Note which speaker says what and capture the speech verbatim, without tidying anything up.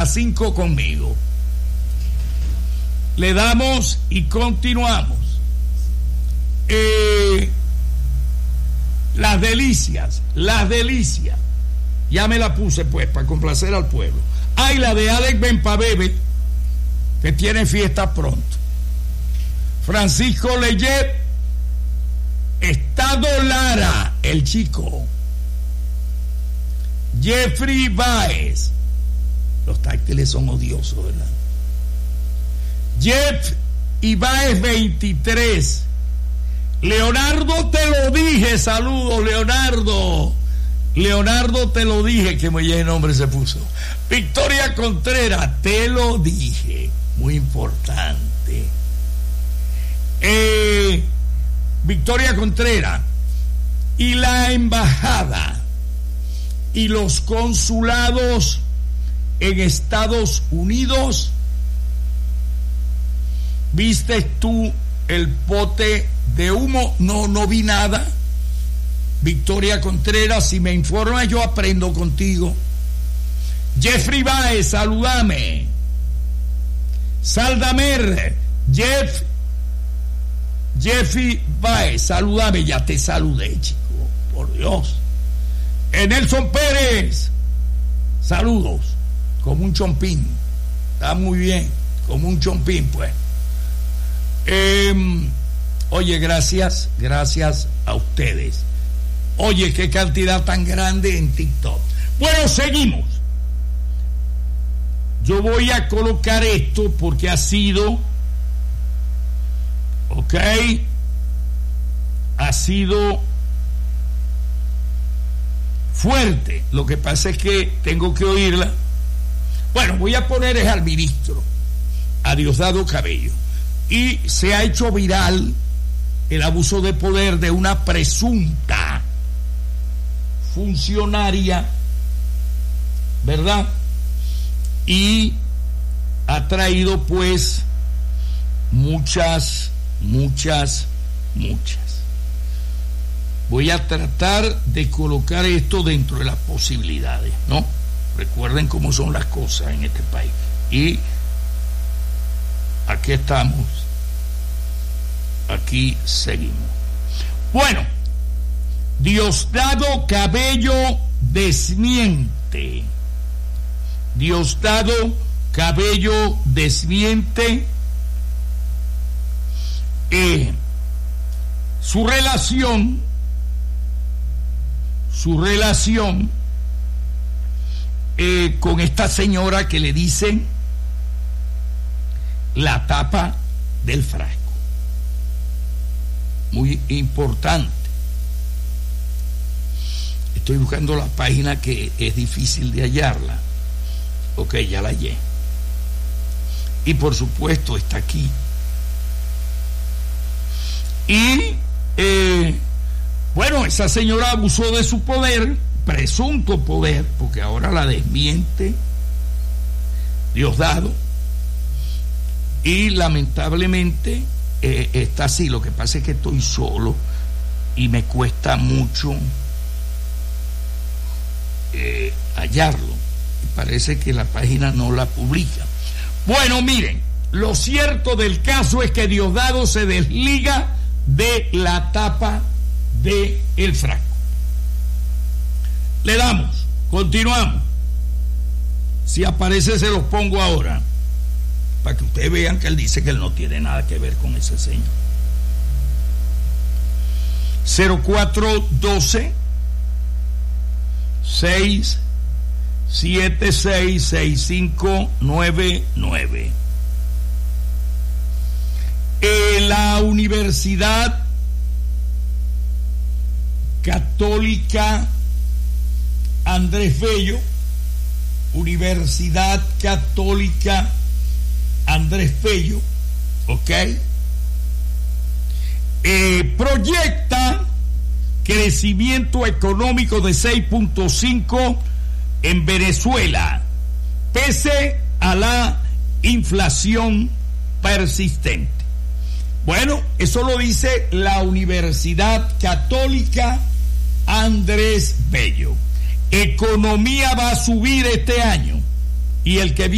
Speaker 1: las cinco conmigo. Le damos y continuamos. Eh, las delicias, las delicias. Ya me la puse pues para complacer al pueblo. Hay la de Alex Benpabebe, que tiene fiesta pronto. Francisco Leyet, Estado Lara, el chico. Jeffrey Baez. Los táctiles son odiosos, ¿verdad? Jeff y Baez veintitrés. Leonardo, te lo dije. Saludos, Leonardo. Leonardo, te lo dije, que muy bien nombre se puso. Victoria Contreras, te lo dije. Muy importante. Eh, Victoria Contreras. Y la embajada y los consulados en Estados Unidos. ¿Viste tú el pote de humo? No, no vi nada. Victoria Contreras, si me informas yo aprendo contigo. Jeffrey Baez, saludame. Saldamer, Jeff, Jeffrey Baez, saludame. Ya te saludé, chico, por Dios. Eh, Nelson Pérez, saludos. Como un chompín. Está muy bien, como un chompín, pues. Eh, oye, gracias, gracias a ustedes. Oye, qué cantidad tan grande en TikTok. Bueno, seguimos. Yo voy a colocar esto porque ha sido, ok, ha sido fuerte. Lo que pasa es que tengo que oírla. Bueno, voy a poner es al ministro, a Diosdado Cabello. Y se ha hecho viral el abuso de poder de una presunta funcionaria, ¿verdad? Y ha traído pues muchas, muchas, muchas. Voy a tratar de colocar esto dentro de las posibilidades, ¿no? Recuerden cómo son las cosas en este país. Y aquí estamos, aquí seguimos. Bueno, Diosdado Cabello desmiente. Diosdado Cabello desmiente eh, su relación, su relación eh, con esta señora que le dicen la tapa del frasco. Muy importante. Estoy buscando la página que es difícil de hallarla. Ok, ya la hallé. Y por supuesto está aquí. Y eh, bueno, esa señora abusó de su poder, presunto poder, porque ahora la desmiente Diosdado. Y lamentablemente eh, está así. Lo que pasa es que estoy solo y me cuesta mucho eh, hallarlo. Y parece que la página no la publica. Bueno, miren, lo cierto del caso es que Diosdado se desliga de la tapa de el frasco. Le damos, continuamos. Si aparece se los pongo ahora, para que ustedes vean que él dice que él no tiene nada que ver con ese señor. cero cuatro doce seis siete seis seis cinco nueve nueve. Eh, la Universidad Católica Andrés Bello, Universidad Católica Andrés Bello, ok, eh, proyecta crecimiento económico de seis punto cinco en Venezuela, pese a la inflación persistente. Bueno, eso lo dice la Universidad Católica Andrés Bello. Economía va a subir este año y el que viene